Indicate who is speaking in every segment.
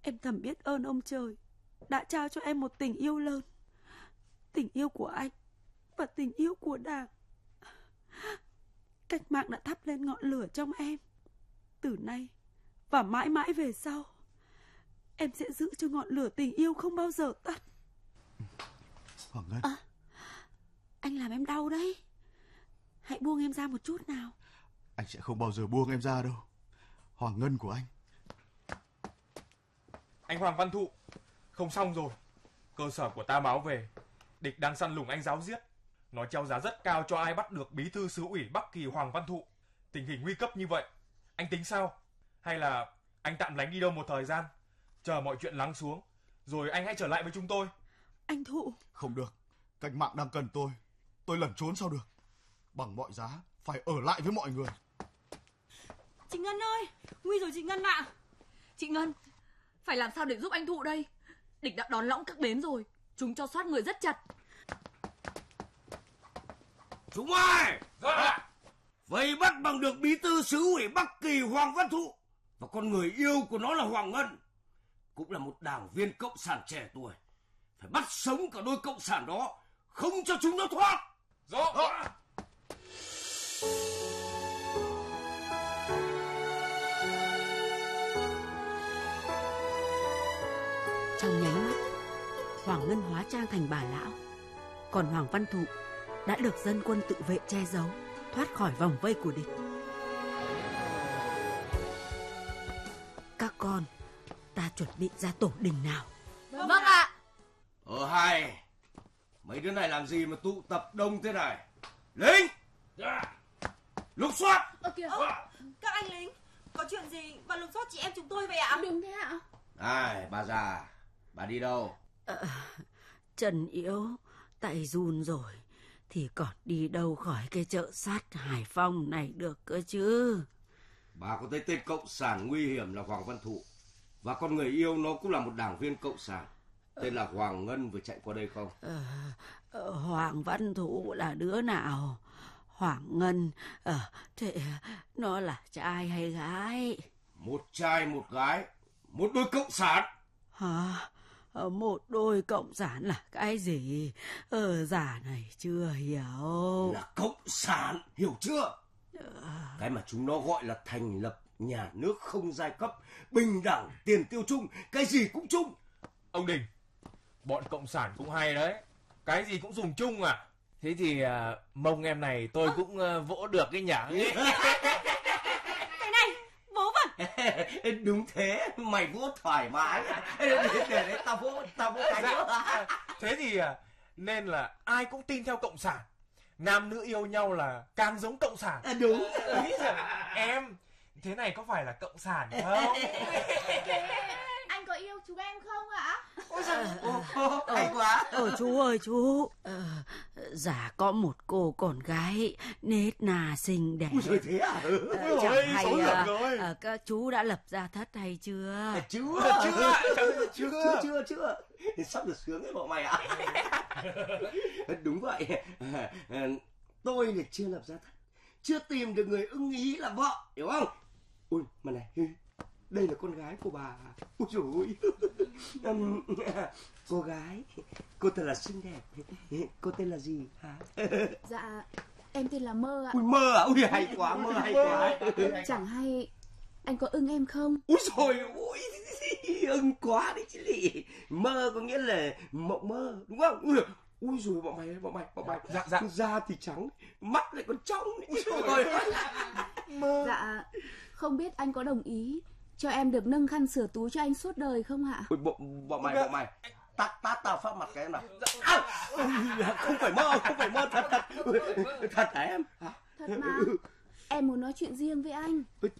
Speaker 1: Em thầm biết ơn ông trời đã trao cho em một tình yêu lớn, tình yêu của anh và tình yêu của Đảng. Cách mạng đã thắp lên ngọn lửa trong em. Từ nay và mãi mãi về sau, em sẽ giữ cho ngọn lửa tình yêu không bao giờ tắt.
Speaker 2: Hoàng Ngân.
Speaker 1: Anh làm em đau đấy. Hãy buông em ra một chút nào.
Speaker 2: Anh sẽ không bao giờ buông em ra đâu, Hoàng Ngân của anh.
Speaker 3: Anh Hoàng Văn Thụ, không xong rồi. Cơ sở của ta báo về, địch đang săn lùng anh giáo giết. Nó treo giá rất cao cho ai bắt được bí thư xứ ủy Bắc Kỳ Hoàng Văn Thụ. Tình hình nguy cấp như vậy, anh tính sao? Hay là anh tạm lánh đi đâu một thời gian, chờ mọi chuyện lắng xuống, rồi anh hãy trở lại với chúng tôi?
Speaker 1: Anh Thụ.
Speaker 2: Không được, cách mạng đang cần tôi lẩn trốn sao được. Bằng mọi giá phải ở lại với mọi người.
Speaker 4: Chị Ngân ơi, nguy rồi chị Ngân ạ. Chị Ngân, phải làm sao để giúp anh Thụ đây? Địch đã đón lõng các bến rồi, chúng cho soát người rất chặt.
Speaker 5: Chúng ơi! Dạ. Vây bắt bằng được bí thư xứ ủy Bắc Kỳ Hoàng Văn Thụ, và con người yêu của nó là Hoàng Ngân, cũng là một đảng viên cộng sản trẻ tuổi. Phải bắt sống cả đôi cộng sản đó, không cho chúng nó thoát.
Speaker 3: Rõ.
Speaker 1: Trong nháy mắt, Hoàng Ngân hóa trang thành bà lão, còn Hoàng Văn Thụ đã được dân quân tự vệ che giấu, thoát khỏi vòng vây của địch. Các con, ta chuẩn bị ra tổ đình nào?
Speaker 4: Vâng ạ.
Speaker 5: Hay, mấy đứa này làm gì mà tụ tập đông thế này? Lính! Lục soát!
Speaker 4: Các anh lính, có chuyện gì mà lục soát chị em chúng tôi vậy ạ? Đúng thế ạ.
Speaker 5: Này, bà già, bà đi đâu?
Speaker 1: Chân yếu, tay run rồi, thì còn đi đâu khỏi cái chợ sát Hải Phong này được cơ chứ?
Speaker 5: Bà có thấy tên cộng sản nguy hiểm là Hoàng Văn Thụ, và con người yêu nó cũng là một đảng viên cộng sản, tên là Hoàng Ngân vừa chạy qua đây không?
Speaker 1: Hoàng Văn Thụ là đứa nào? Hoàng Ngân, thế nó là trai hay gái?
Speaker 5: Một trai một gái, một đôi cộng sản.
Speaker 1: Hả? Một đôi cộng sản là cái gì? Già này chưa hiểu.
Speaker 5: Là cộng sản, hiểu chưa? Cái mà chúng nó gọi là thành lập nhà nước không giai cấp, bình đẳng, tiền tiêu chung, cái gì cũng chung.
Speaker 3: Ông Đình, bọn cộng sản cũng hay đấy, cái gì cũng dùng chung à? Thế thì mông em này tôi cũng vỗ được cái nhỉ?
Speaker 4: Cái này, vớ vẩn.
Speaker 5: Đúng thế, mày vỗ thoải mái. Để tao vỗ cái nữa.
Speaker 3: Thế thì nên là ai cũng tin theo cộng sản, nam nữ yêu nhau là càng giống cộng sản.
Speaker 5: Đúng.
Speaker 3: Em, thế này có phải là cộng sản không?
Speaker 4: Anh có yêu chúng em không ạ?
Speaker 5: Hay quá.
Speaker 1: Chú ơi chú, dạ có một cô con gái nết na xinh đẹp.
Speaker 5: Rồi thế à?
Speaker 1: Chẳng hay các chú đã lập gia thất hay chưa?
Speaker 5: Chưa. Sắp được sướng đấy bọn mày ạ. Đúng vậy. Tôi thì chưa lập gia thất, chưa tìm được người ưng ý làm vợ, hiểu không? Ui mà này, đây là con gái của bà. Ui dồi ôi. Cô gái, cô thật là xinh đẹp. Cô tên là gì hả?
Speaker 6: Dạ, em tên là Mơ ạ.
Speaker 5: Ui Mơ à? Ui hay quá, Mơ hay quá.
Speaker 6: Chẳng hay anh có ưng em không?
Speaker 5: Úi dồi ôi, ưng quá đấy chứ lị. Mơ có nghĩa là mộng mơ, đúng không? Ui dồi bọn mày.
Speaker 3: Dạ.
Speaker 5: Da thì trắng, mắt lại còn trong.
Speaker 6: Mơ. Dạ, không biết anh có đồng ý cho em được nâng khăn sửa túi cho anh suốt đời không ạ?
Speaker 5: Ui, bọn mày. Tát tao phát mặt cái nào. Không phải mơ, thật hả em?
Speaker 6: Thật mà, em muốn nói chuyện riêng với anh.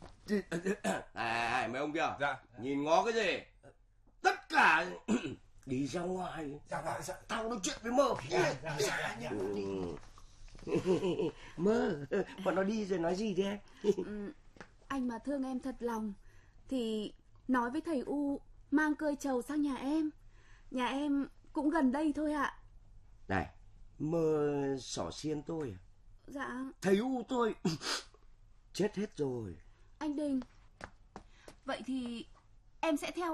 Speaker 5: Mấy ông kia,
Speaker 3: dạ.
Speaker 5: Nhìn ngó cái gì? Tất cả đi ra ngoài. Dạ. Tao nói chuyện với Mơ. Mơ, bọn nó đi rồi nói gì đi em?
Speaker 6: Anh mà thương em thật lòng thì nói với thầy U mang cơi trầu sang nhà em. Nhà em cũng gần đây thôi ạ.
Speaker 5: Này, Mơ xỏ xiên tôi à?
Speaker 6: Dạ.
Speaker 5: Thầy U tôi chết hết rồi.
Speaker 6: Anh Đình, vậy thì em sẽ theo